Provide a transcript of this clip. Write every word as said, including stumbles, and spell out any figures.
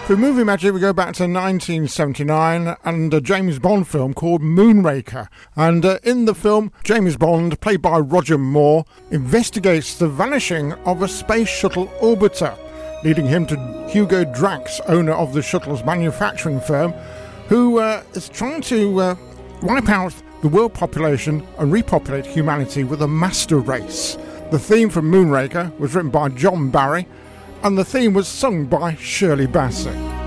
For movie magic, we go back to nineteen seventy-nine and a James Bond film called Moonraker. And uh, in the film, James Bond, played by Roger Moore, investigates the vanishing of a space shuttle orbiter, leading him to Hugo Drax, owner of the shuttle's manufacturing firm, who uh, is trying to uh, wipe out the world population and repopulate humanity with a master race. The theme from Moonraker was written by John Barry, and the theme was sung by Shirley Bassey.